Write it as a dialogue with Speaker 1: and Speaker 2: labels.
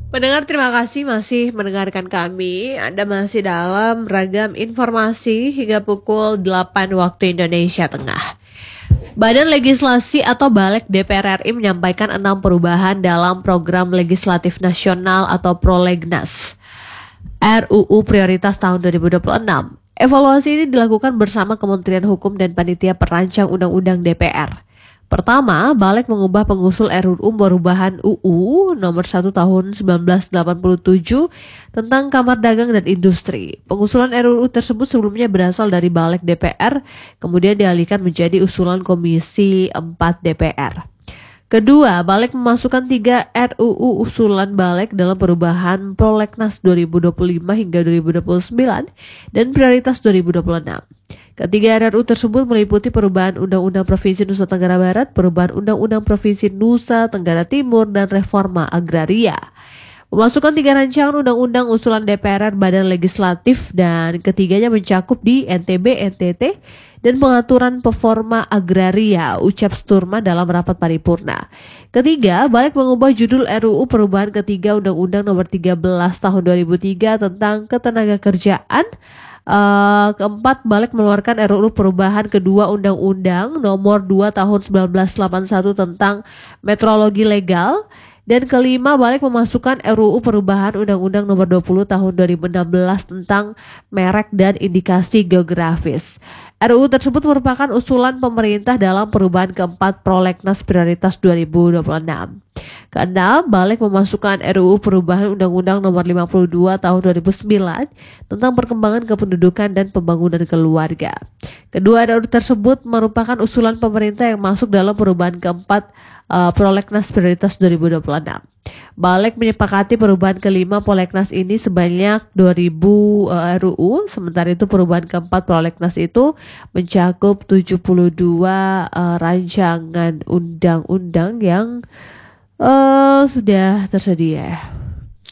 Speaker 1: Pendengar, terima kasih masih mendengarkan kami. Anda masih dalam ragam informasi hingga pukul 8 waktu Indonesia Tengah. Badan Legislasi atau Balek DPR RI menyampaikan 6 perubahan dalam program legislatif nasional atau Prolegnas RUU Prioritas tahun 2026. Evaluasi ini dilakukan bersama Kementerian Hukum dan Panitia Perancang Undang-Undang DPR. Pertama, Balek mengubah pengusul RUU perubahan UU nomor 1 tahun 1987 tentang Kamar Dagang dan Industri. Pengusulan RUU tersebut sebelumnya berasal dari Balek DPR, kemudian dialihkan menjadi usulan Komisi 4 DPR. Kedua, Balek memasukkan 3 RUU usulan Balek dalam perubahan Prolegnas 2025 hingga 2029 dan Prioritas 2026. Ketiga RUU tersebut meliputi perubahan Undang-Undang Provinsi Nusa Tenggara Barat, perubahan Undang-Undang Provinsi Nusa Tenggara Timur, dan reforma agraria. Memasukkan 3 rancangan undang-undang usulan DPR Badan Legislatif dan ketiganya mencakup di NTB, NTT, dan pengaturan performa agraria ucap Sturma dalam rapat paripurna. Ketiga, Balek mengubah judul RUU perubahan ketiga Undang-Undang Nomor 13 Tahun 2003 tentang Ketenagakerjaan. Keempat, Balek mengeluarkan RUU perubahan kedua Undang-Undang Nomor 2 Tahun 1981 tentang metrologi legal. Dan kelima, Balek memasukkan RUU perubahan Undang-Undang Nomor 20 Tahun 2016 tentang merek dan indikasi geografis. RUU tersebut merupakan usulan pemerintah dalam perubahan keempat Prolegnas Prioritas 2026. Keenam, Balek memasukkan RUU perubahan Undang-Undang Nomor 52 Tahun 2009 tentang perkembangan kependudukan dan pembangunan keluarga. Kedua RUU tersebut merupakan usulan pemerintah yang masuk dalam perubahan keempat Prolegnas Prioritas 2026. Balek menyepakati perubahan kelima Prolegnas ini sebanyak 2000 RUU, sementara itu perubahan keempat Prolegnas itu mencakup 72 rancangan undang-undang yang sudah tersedia.